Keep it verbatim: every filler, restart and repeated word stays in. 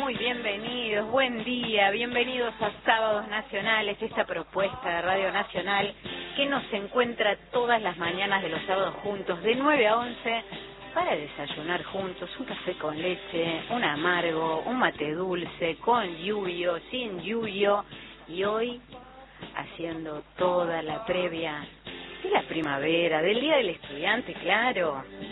muy bienvenidos, buen día, bienvenidos a Sábados Nacionales, esta propuesta de Radio Nacional que nos encuentra todas las mañanas de los sábados juntos, de nueve a once, para desayunar juntos, un café con leche, un amargo, un mate dulce, con yuyo, sin yuyo, y hoy haciendo toda la previa de la primavera, del Día del Estudiante, claro,